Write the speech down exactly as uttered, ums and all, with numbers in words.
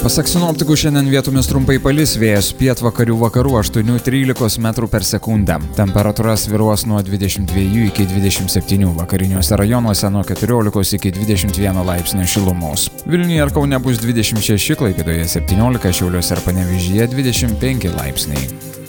Pasak sinoptikų, šiandien vietomis trumpai palis, vėjas pietvakarių vakarų aštuoni trylika metrų per sekundę. Temperatūra svyruos nuo dvidešimt dviejų iki dvidešimt septynių, vakariniuose rajonuose nuo keturiolikos iki dvidešimt vieno laipsnio šilumos. Vilniuje ir Kaune bus dvidešimt šeši, Klaipėdoje septyniolika, Šiauliuose ir Panevėžyje dvidešimt penki laipsniai.